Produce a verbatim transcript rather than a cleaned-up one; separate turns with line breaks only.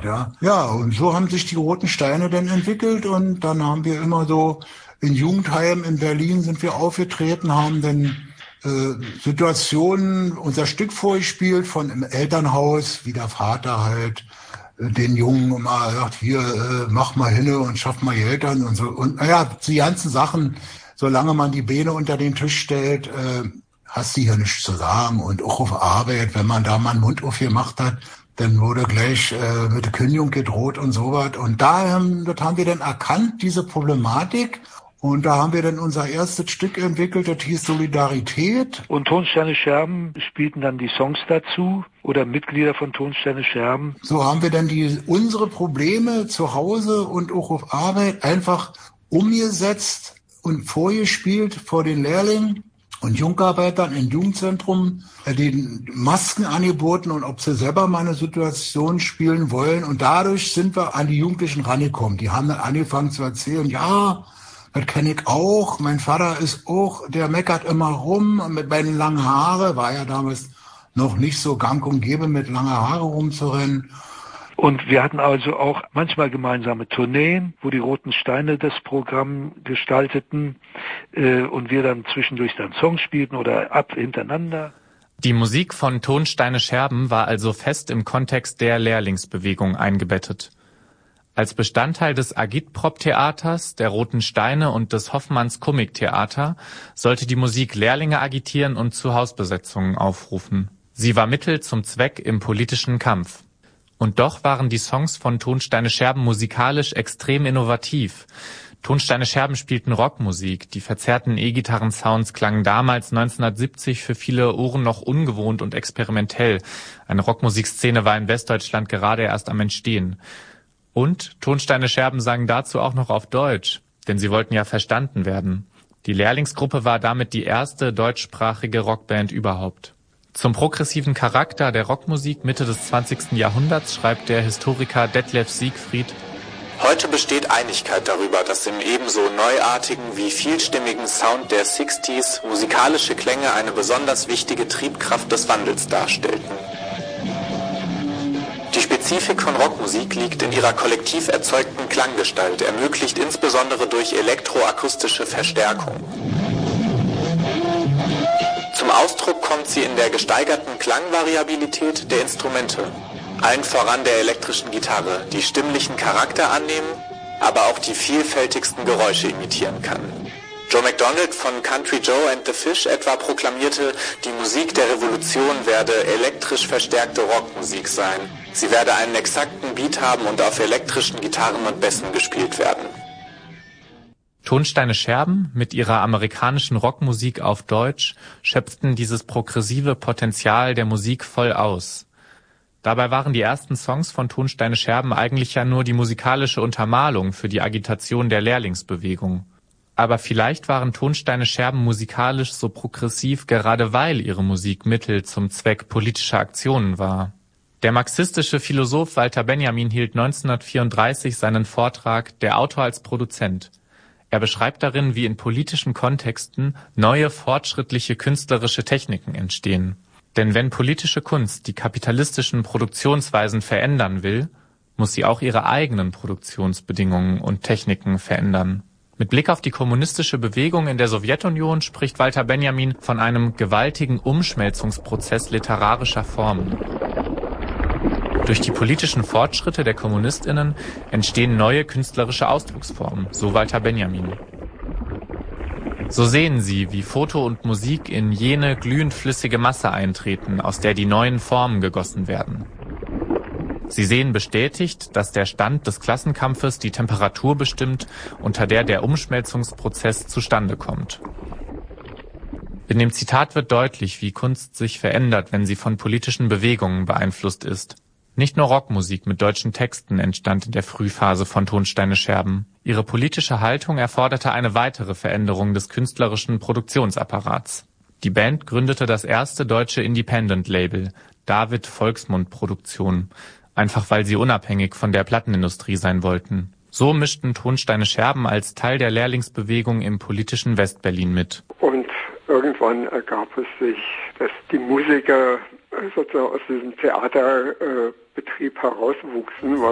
ja. Ja, und so haben sich die Roten Steine dann entwickelt und dann haben wir immer so in Jugendheimen in Berlin sind wir aufgetreten, haben dann äh, Situationen, unser Stück vorgespielt von im Elternhaus, wie der Vater halt äh, den Jungen immer sagt, hier, äh, mach mal hin und schaff mal Geld an und so. Und naja, die ganzen Sachen, solange man die Beine unter den Tisch stellt, äh, hast du hier nichts zu sagen. Und auch auf Arbeit, wenn man da mal einen Mund aufgemacht hat, dann wurde gleich äh, mit der Kündigung gedroht und sowas. Und da ähm, das haben wir dann erkannt, diese Problematik. Und da haben wir dann unser erstes Stück entwickelt, das hieß Solidarität.
Und Tonsteine Scherben spielten dann die Songs dazu oder Mitglieder von Tonsteine Scherben?
So haben wir dann die unsere Probleme zu Hause und auch auf Arbeit einfach umgesetzt und vorgespielt vor den Lehrlingen und Jungarbeitern im Jugendzentrum, den Masken angeboten und ob sie selber mal eine Situation spielen wollen. Und dadurch sind wir an die Jugendlichen rangekommen. Die haben dann angefangen zu erzählen, ja, das kenne ich auch. Mein Vater ist auch, der meckert immer rum mit meinen langen Haare. War ja damals noch nicht so gang und gäbe, mit langen Haare rumzurennen.
Und wir hatten also auch manchmal gemeinsame Tourneen, wo die Roten Steine das Programm gestalteten äh, und wir dann zwischendurch dann Songs spielten oder ab hintereinander.
Die Musik von Tonsteine Scherben war also fest im Kontext der Lehrlingsbewegung eingebettet. Als Bestandteil des Agitprop-Theaters, der Roten Steine und des Hoffmanns Comic-Theater sollte die Musik Lehrlinge agitieren und zu Hausbesetzungen aufrufen. Sie war Mittel zum Zweck im politischen Kampf. Und doch waren die Songs von Tonsteine Scherben musikalisch extrem innovativ. Tonsteine Scherben spielten Rockmusik, die verzerrten E-Gitarren-Sounds klangen damals neunzehnhundertsiebzig für viele Ohren noch ungewohnt und experimentell. Eine Rockmusikszene war in Westdeutschland gerade erst am Entstehen. Und Tonsteine Scherben sangen dazu auch noch auf Deutsch, denn sie wollten ja verstanden werden. Die Lehrlingsgruppe war damit die erste deutschsprachige Rockband überhaupt. Zum progressiven Charakter der Rockmusik Mitte des zwanzigsten Jahrhunderts schreibt der Historiker Detlef Siegfried:
Heute besteht Einigkeit darüber, dass im ebenso neuartigen wie vielstimmigen Sound der Sixties musikalische Klänge eine besonders wichtige Triebkraft des Wandels darstellten. Die Spezifik von Rockmusik liegt in ihrer kollektiv erzeugten Klanggestalt, ermöglicht insbesondere durch elektroakustische Verstärkung. Zum Ausdruck kommt sie in der gesteigerten Klangvariabilität der Instrumente, allen voran der elektrischen Gitarre, die stimmlichen Charakter annehmen, aber auch die vielfältigsten Geräusche imitieren kann. Joe McDonald von Country Joe and the Fish etwa proklamierte, die Musik der Revolution werde elektrisch verstärkte Rockmusik sein. Sie werde einen exakten Beat haben und auf elektrischen Gitarren und Bässen gespielt werden.
Tonsteine Scherben mit ihrer amerikanischen Rockmusik auf Deutsch schöpften dieses progressive Potenzial der Musik voll aus. Dabei waren die ersten Songs von Tonsteine Scherben eigentlich ja nur die musikalische Untermalung für die Agitation der Lehrlingsbewegung. Aber vielleicht waren Tonsteine Scherben musikalisch so progressiv, gerade weil ihre Musik Mittel zum Zweck politischer Aktionen war. Der marxistische Philosoph Walter Benjamin hielt neunzehnhundertvierunddreißig seinen Vortrag »Der Autor als Produzent«. Er beschreibt darin, wie in politischen Kontexten neue fortschrittliche künstlerische Techniken entstehen. Denn wenn politische Kunst die kapitalistischen Produktionsweisen verändern will, muss sie auch ihre eigenen Produktionsbedingungen und Techniken verändern. Mit Blick auf die kommunistische Bewegung in der Sowjetunion spricht Walter Benjamin von einem gewaltigen Umschmelzungsprozess literarischer Formen. Durch die politischen Fortschritte der KommunistInnen entstehen neue künstlerische Ausdrucksformen, so Walter Benjamin. So sehen sie, wie Foto und Musik in jene glühend flüssige Masse eintreten, aus der die neuen Formen gegossen werden. Sie sehen bestätigt, dass der Stand des Klassenkampfes die Temperatur bestimmt, unter der der Umschmelzungsprozess zustande kommt. In dem Zitat wird deutlich, wie Kunst sich verändert, wenn sie von politischen Bewegungen beeinflusst ist. Nicht nur Rockmusik mit deutschen Texten entstand in der Frühphase von Tonsteine Scherben. Ihre politische Haltung erforderte eine weitere Veränderung des künstlerischen Produktionsapparats. Die Band gründete das erste deutsche Independent-Label, David Volksmund Produktion, einfach weil sie unabhängig von der Plattenindustrie sein wollten. So mischten Tonsteine Scherben als Teil der Lehrlingsbewegung im politischen Westberlin mit.
Und irgendwann ergab es sich, dass die Musiker sozusagen aus diesem Theaterbetrieb herauswuchsen, weil